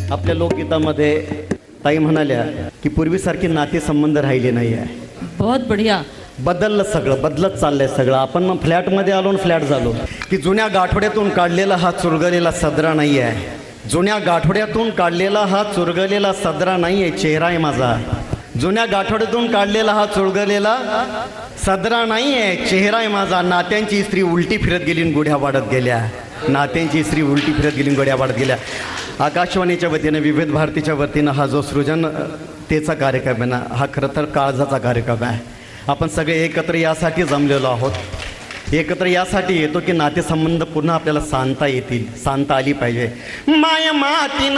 आपल्या लोकगीतामध्ये ताई म्हणाल्या की पूर्वीसारखी नातेसंबंध राहिले नाही आहे. बहुत बढ़िया. बदललं सगळं, बदलत चाललंय सगळं. आपण मग फ्लॅटमध्ये आलो आणि फ्लॅट झालो की जुन्या गाठोड्यातून काढलेला हा चुरगलेला सदरा नाही आहे. जुन्या गाठोड्यातून काढलेला हा चुरगलेला सदरा नाही आहे, चेहरा आहे माझा. जुन्या गाठोड्यातून काढलेला हा चुरगलेला सदरा नाही आहे, चेहरा आहे माझा. नात्यांची स्त्री उलटी फिरत गेली आणि गुढ्या वाढत गेल्या. नात्यांची स्त्री उलटी फिरत गेली आणि गुढ्या वाढत गेल्या. आकाशवाणीच्या वतीनं, विविध भारतीच्या वतीनं हा जो सृजनतेचा कार्यक्रम आहे ना, हा खरं तर काळजाचा कार्यक्रम आहे. आपण सगळे एकत्र यासाठी जमलेलो आहोत. एकत्र यासाठी येतो की नातेसंबंध पुन्हा आपल्याला सांगता येतील, सांगता आली पाहिजे. माय मातीनं